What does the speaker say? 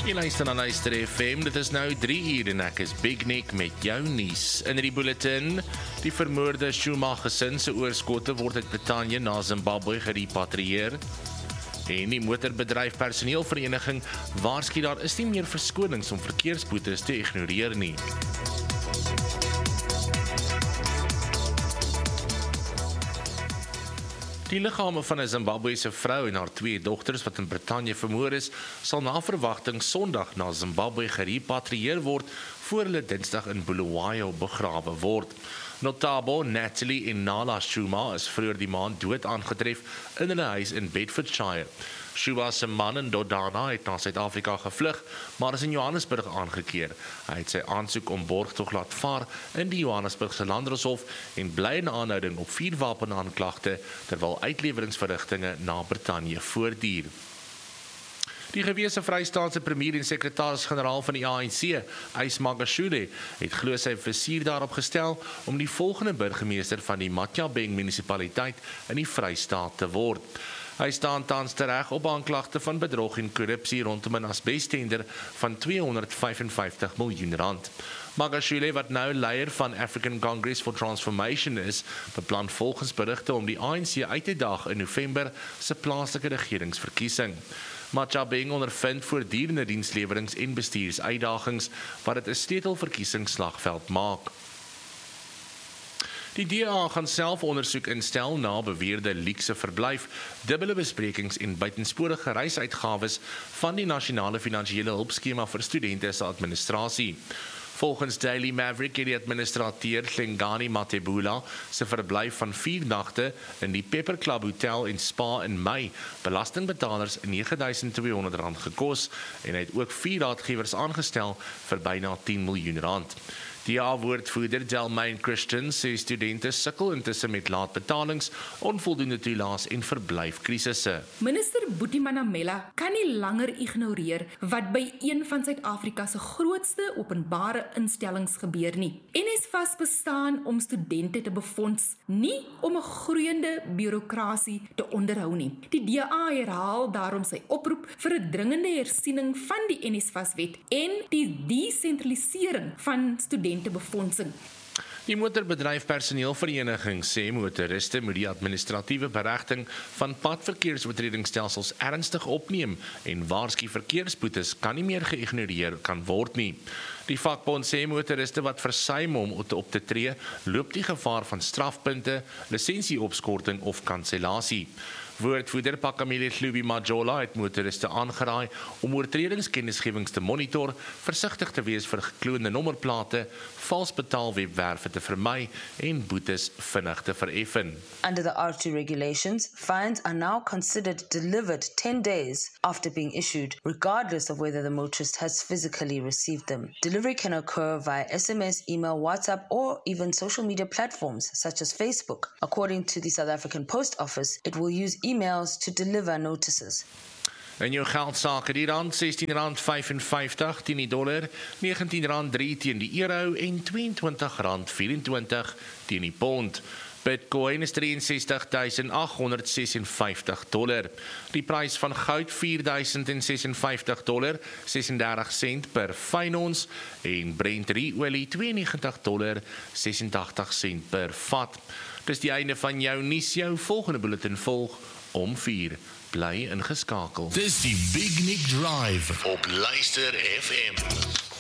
Jy luister na Luister FM, dit is nou 3 uur en ek is Big Nick met jou nuus. In die bulletin, die vermoorde Schumacher gesin se oorskotte word uit Brittanje na Zimbabwe gerepatrieer. En die motorbedryf personeelvereniging waarsku daar is nie meer verskonings om verkeersboetes te ignoreer nie. Die liggame van 'n Zimbabwese vrou en haar 2 dogters wat in Brittanje vermoor is, sal na verwagting Sondag na Zimbabwe gerepatrieer word voor hulle Dinsdag in Bulawayo begrawe word. Notabo Natalie en Nala Shuma is vroeër die maand dood aangetref in hulle huis in Bedfordshire. Shuma se man en Dodana het na Suid-Afrika gevlug, maar is in Johannesburg aangekeer. Hy het sy aansoek om borgtog laat vaar in die Johannesburgse Landdroshof en bly in aanhouding op 4 wapenaanklagte terwyl uitleweringsverrigtinge na Brittanje voortduur. Die gewese Vrystaatse premier en sekretaris-generaal van die ANC, Ys Magashule, het glo sy vizier daarop gestel om die volgende burgemeester van die Matjabeng munisipaliteit in die Vrystaat te word. Hy staan tans tereg op aanklagte van bedrog en korrupsie rondom 'n asbestender van R255 miljoen. Magashule, wat nou leier van African Congress for Transformation is, beplan volgens berigte om die ANC uit te daag in November se plaaslike regeringsverkiesing. Matjabeng ondervind voortdurende dienslewerings en bestuursuitdagings wat dit 'n sleutelverkiesingsslagveld maak. Die DA gaan self ondersoek instel na beweerde leekse verblyf, dubbele besprekings en buitensporige reisuitgawes van die nasionale finansiële hulpskema vir studente se administrasie. Volgens Daily Maverick het die administrateur Hlengani Matebula se verblyf van 4 nagte in die Pepper Club Hotel en Spa in Mei belastingbetalers R9.200 gekos en hy het ook 4 raadgewers aangestel vir byna R10 miljoen. Die woordvoerder Delmain Christian sê studente sukkel intussen met laatbetalings, onvoldoende toelaas en verblyfkrisisse. Minister Buti Manamela kan nie langer ignoreer wat by een van Suid-Afrika se grootste openbare instellings gebeur nie. NSFAS bestaan om studente te befonds, nie om 'n groeiende bureaukrasie te onderhou nie. Die DA herhaal daarom sy oproep vir 'n dringende hersiening van die NSFAS-wet en die desentralisering van studentebefondsing. Die motorbedryf personeelvereniging sê motoriste moet die administratiewe beregting van padverkeersoortredingsstelsels ernstig opneem en waarsku verkeersboetes kan nie meer geïgnoreer kan word nie. Die vakbond sê motoriste wat versuim om op te tree, loop die gevaar van strafpunte, lisensieopskorting of kansellasie. Woordvoerder Pakamile Hlubi Majola het motoriste aangeraai om oortredingskennisgewings te monitor, versigtig te wees vir gekloonde nommerplate, vals betaalwebwerwe te vermy en boetes vinnig te vereffen. Under the R2 regulations, fines are now considered delivered 10 days after being issued, regardless of whether the motorist has physically received them. Delivery can occur via SMS, email, WhatsApp, or even social media platforms such as Facebook. According to the South African Post Office, it will use emails to deliver notices. In jou geldsake, die rand R16.55 teen die dollar, R19.3 teen die euro en R22.24 teen die pond. Bitcoin is $63,856. Die prys van goud $4,056, 36 sent per fyn ons en Brent olie $92.86 per vat. Dis die einde van jou nuus, jou volgende bulletin volg om 4. Bly ingeskakel. Dis die Big Nick Drive op Luister FM.